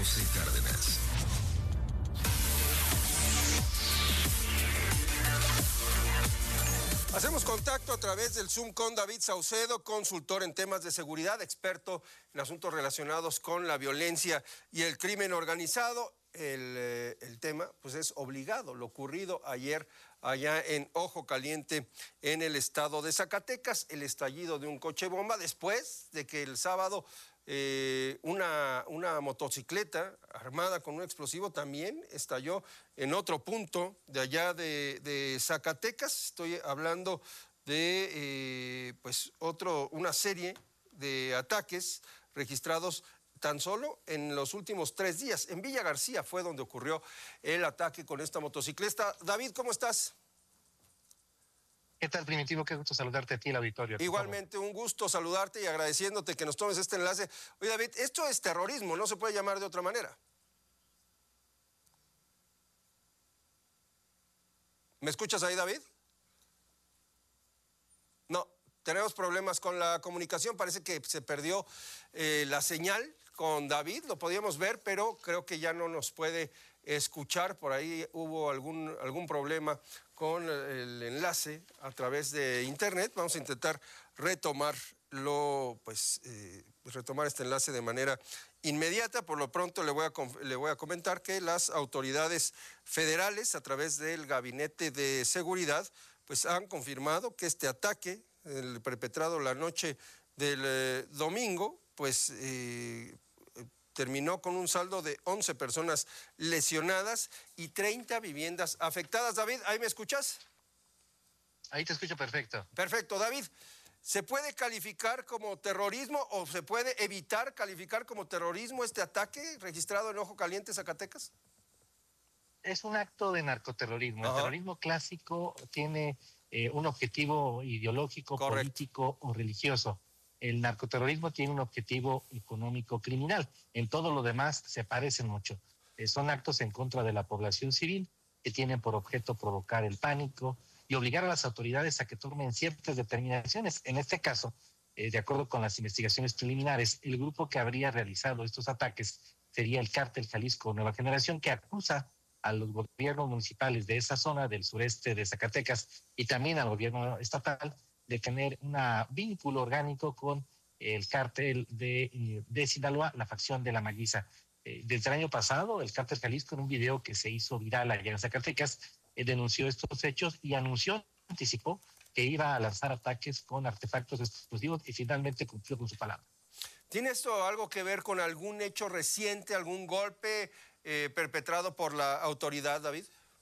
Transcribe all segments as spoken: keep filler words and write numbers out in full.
José Cárdenas. Hacemos contacto a través del Zoom con David Saucedo, consultor en temas de seguridad, experto en asuntos relacionados con la violencia y el crimen organizado. El, eh, el tema pues es obligado, lo ocurrido ayer allá en Ojo Caliente, en el estado de Zacatecas, el estallido de un coche bomba después de que el sábado eh, una, una motocicleta armada con un explosivo también estalló en otro punto de allá de, de Zacatecas. Estoy hablando de eh, pues otro, una serie de ataques registrados tan solo en los últimos tres días. En Villa García fue donde ocurrió el ataque con esta motocicleta. David, ¿cómo estás? ¿Qué tal, Primitivo? Qué gusto saludarte a ti, el auditorio. Igualmente, un gusto saludarte y agradeciéndote que nos tomes este enlace. Oye, David, esto es terrorismo, no se puede llamar de otra manera. ¿Me escuchas ahí, David? No, tenemos problemas con la comunicación, parece que se perdió eh, la señal con David, lo podíamos ver, pero creo que ya no nos puede escuchar. Por ahí hubo algún, algún problema con el enlace a través de internet. Vamos a intentar retomarlo, pues, eh, retomar este enlace de manera inmediata. Por lo pronto le voy a, le voy a comentar que las autoridades federales, a través del Gabinete de Seguridad, pues han confirmado que este ataque, el perpetrado la noche del eh, domingo, pues eh, terminó con un saldo de once personas lesionadas y treinta viviendas afectadas. David, ¿ahí me escuchas? Ahí te escucho perfecto. Perfecto, David. ¿Se puede calificar como terrorismo o se puede evitar calificar como terrorismo este ataque registrado en Ojo Caliente, Zacatecas? Es un acto de narcoterrorismo. Ajá. El terrorismo clásico tiene eh, un objetivo ideológico, correcto, político o religioso. El narcoterrorismo tiene un objetivo económico criminal. En todo lo demás se parecen mucho. Eh, son actos en contra de la población civil que tienen por objeto provocar el pánico y obligar a las autoridades a que tomen ciertas determinaciones. En este caso, eh, de acuerdo con las investigaciones preliminares, el grupo que habría realizado estos ataques sería el Cártel Jalisco Nueva Generación, que acusa a los gobiernos municipales de esa zona del sureste de Zacatecas y también al gobierno estatal de tener un vínculo orgánico con el cártel de, de Sinaloa, la facción de La Maguiza. Eh, desde el año pasado, el Cártel Jalisco, en un video que se hizo viral allá en Zacatecas, eh, denunció estos hechos y anunció, anticipó, que iba a lanzar ataques con artefactos explosivos y finalmente cumplió con su palabra. ¿Tiene esto algo que ver con algún hecho reciente, algún golpe eh, perpetrado por la autoridad, David?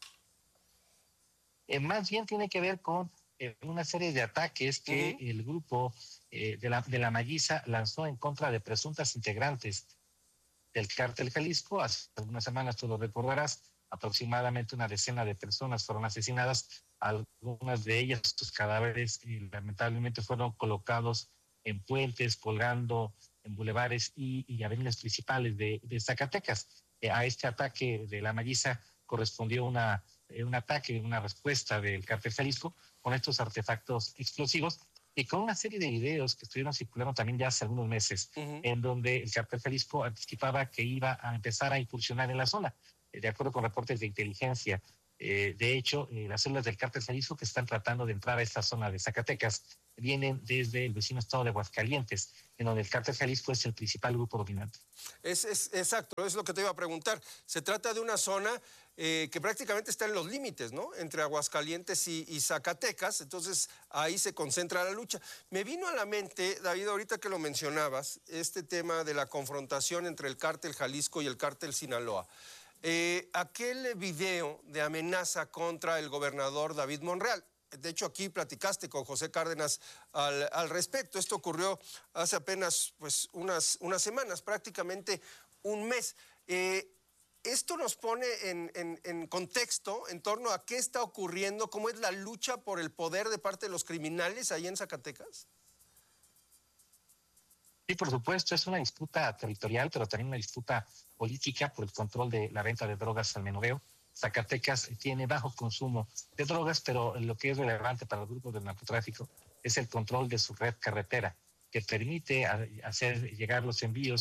Eh, más bien tiene que ver con eh, una serie de ataques que uh-huh. el grupo eh, de, la, de la Maguiza lanzó en contra de presuntas integrantes del Cártel Jalisco. Hace algunas semanas, tú lo recordarás, aproximadamente una decena de personas fueron asesinadas. Algunas de ellas, sus cadáveres, eh, lamentablemente fueron colocados en puentes, colgando en bulevares y, y avenidas principales de, de Zacatecas. Eh, a este ataque de la Maguiza correspondió una, eh, un ataque, una respuesta del Cártel Jalisco con estos artefactos explosivos y con una serie de videos que estuvieron circulando también ya hace algunos meses, uh-huh. en donde el Cártel Jalisco anticipaba que iba a empezar a incursionar en la zona, eh, de acuerdo con reportes de inteligencia. Eh, de hecho, eh, las células del Cártel Jalisco que están tratando de entrar a esta zona de Zacatecas vienen desde el vecino estado de Aguascalientes, en donde el Cártel Jalisco es el principal grupo dominante. Es, es exacto, es lo que te iba a preguntar. Se trata de una zona eh, que prácticamente está en los límites, ¿no? Entre Aguascalientes y, y Zacatecas, entonces ahí se concentra la lucha. Me vino a la mente, David, ahorita que lo mencionabas, este tema de la confrontación entre el Cártel Jalisco y el Cártel Sinaloa. Eh, aquel video de amenaza contra el gobernador David Monreal. De hecho, aquí platicaste con José Cárdenas al, al respecto. Esto ocurrió hace apenas pues, unas, unas semanas, prácticamente un mes. Eh, esto nos pone en, en, en contexto en torno a qué está ocurriendo, cómo es la lucha por el poder de parte de los criminales ahí en Zacatecas. Sí, por supuesto, es una disputa territorial, pero también una disputa política por el control de la venta de drogas al menudeo. Zacatecas tiene bajo consumo de drogas, pero lo que es relevante para el grupo del narcotráfico es el control de su red carretera, que permite hacer llegar los envíos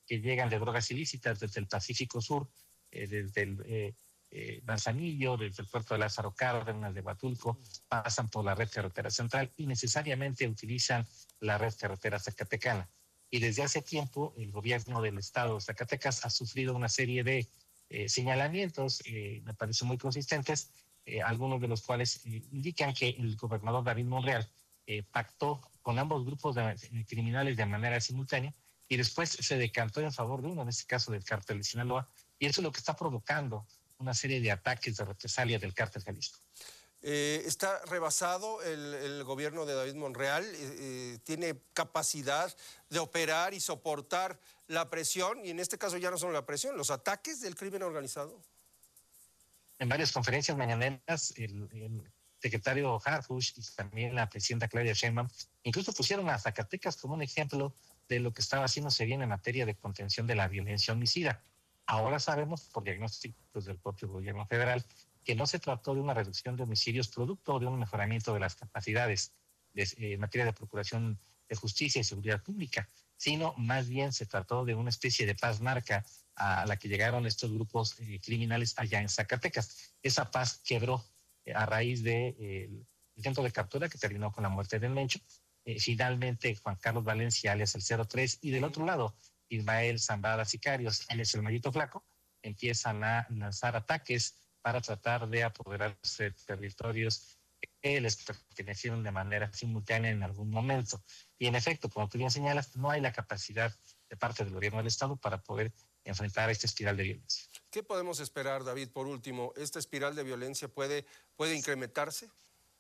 que llegan de drogas ilícitas desde el Pacífico Sur, eh, desde el eh, eh, Manzanillo, desde el puerto de Lázaro Cárdenas, de Huatulco, pasan por la red carretera central y necesariamente utilizan la red carretera zacatecana. Y desde hace tiempo el gobierno del estado de Zacatecas ha sufrido una serie de eh, señalamientos, eh, me parece muy consistentes, eh, algunos de los cuales eh, indican que el gobernador David Monreal eh, pactó con ambos grupos de, de criminales de manera simultánea y después se decantó en favor de uno, en este caso del cártel de Sinaloa, y eso es lo que está provocando una serie de ataques de represalia del cártel Jalisco. Eh, ¿Está rebasado el, el gobierno de David Monreal? Eh, eh, ¿Tiene capacidad de operar y soportar la presión? Y en este caso ya no son la presión, los ataques del crimen organizado. En varias conferencias mañaneras, el, el secretario Harfuch y también la presidenta Claudia Sheinbaum incluso pusieron a Zacatecas como un ejemplo de lo que estaba haciéndose bien en materia de contención de la violencia homicida. Ahora sabemos, por diagnósticos del propio gobierno federal, que no se trató de una reducción de homicidios producto de un mejoramiento de las capacidades de, eh, en materia de procuración de justicia y seguridad pública, sino más bien se trató de una especie de paz marca a la que llegaron estos grupos eh, criminales allá en Zacatecas. Esa paz quebró eh, a raíz del de, eh, intento de captura que terminó con la muerte del Mencho. Eh, finalmente, Juan Carlos Valencia, alias el cero tres, y del otro lado, Ismael Zambada Sicarios, alias el Mallito Flaco, empiezan a lanzar ataques para tratar de apoderarse de territorios que les pertenecieron de manera simultánea en algún momento. Y en efecto, como tú bien señalas, no hay la capacidad de parte del gobierno del Estado para poder enfrentar esta espiral de violencia. ¿Qué podemos esperar, David, por último? ¿Esta espiral de violencia puede, puede incrementarse?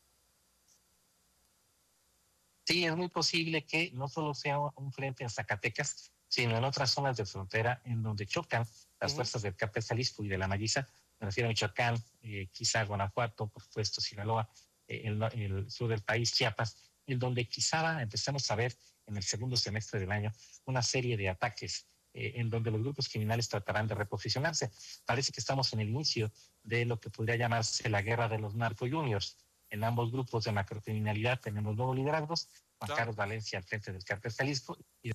Sí, es muy posible que no solo sea un frente en Zacatecas, sino en otras zonas de frontera en donde chocan las uh-huh. fuerzas del cártel Jalisco y de la Malliza. Me refiero a Michoacán, eh, quizá Guanajuato, por supuesto Sinaloa, eh, el, el sur del país, Chiapas, en donde quizá empezamos a ver en el segundo semestre del año una serie de ataques eh, en donde los grupos criminales tratarán de reposicionarse. Parece que estamos en el inicio de lo que podría llamarse la guerra de los narco juniors. En ambos grupos de macrocriminalidad tenemos nuevos liderazgos, Juan claro. Carlos Valencia al frente del cártel Jalisco y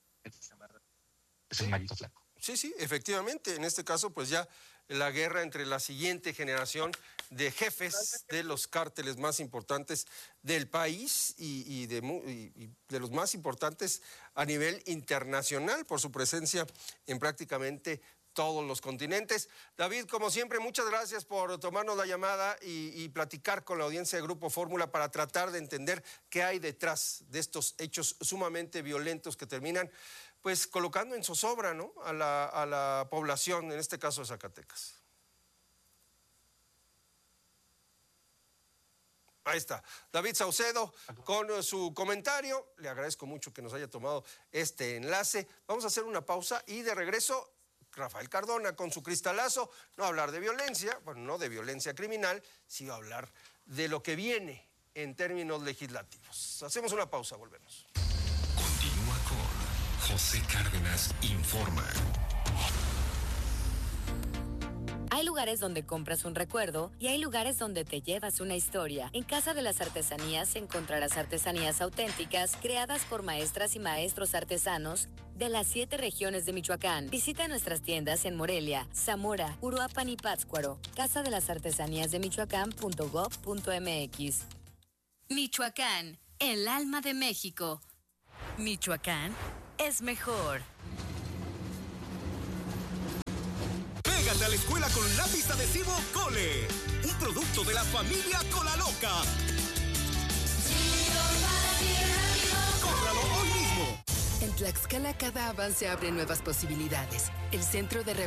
es el Mallito Flaco. Sí, sí, efectivamente. En este caso, pues ya la guerra entre la siguiente generación de jefes de los cárteles más importantes del país y, y, de, y, y de los más importantes a nivel internacional por su presencia en prácticamente todos los continentes. David, como siempre, muchas gracias por tomarnos la llamada y, y platicar con la audiencia de Grupo Fórmula para tratar de entender qué hay detrás de estos hechos sumamente violentos que terminan pues colocando en zozobra, ¿no?, a la, a la población, en este caso de Zacatecas. Ahí está, David Saucedo con su comentario. Le agradezco mucho que nos haya tomado este enlace. Vamos a hacer una pausa y de regreso, Rafael Cardona con su cristalazo. No hablar de violencia, bueno, no de violencia criminal, sino hablar de lo que viene en términos legislativos. Hacemos una pausa, volvemos. Continúa con José Cárdenas Informa. Hay lugares donde compras un recuerdo y hay lugares donde te llevas una historia. En Casa de las Artesanías encontrarás artesanías auténticas creadas por maestras y maestros artesanos de las siete regiones de Michoacán. Visita nuestras tiendas en Morelia, Zamora, Uruapan y Pátzcuaro. Casa de las Artesanías de Michoacán punto gob punto mx. Michoacán, el alma de México. Michoacán es mejor. Pégate a la escuela con lápiz adhesivo Cole, un producto de la familia Cola Loca. ¡Cómpralo hoy mismo! En Tlaxcala cada avance abre nuevas posibilidades. El Centro de